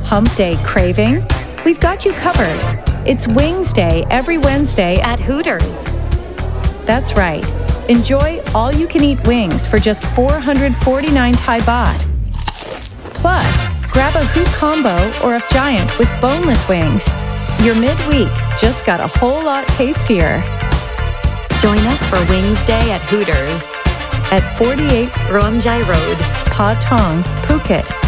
hump day craving? We've got you covered. It's Wings Day every Wednesday at Hooters. That's right. Enjoy all-you-can-eat wings for just 449 Thai baht. Plus, grab a Hoot Combo or a Giant with boneless wings. Your midweek just got a whole lot tastier. Join us for Wings Day at Hooters at 48 Ruam Jai Road, Pa Thong, Phuket.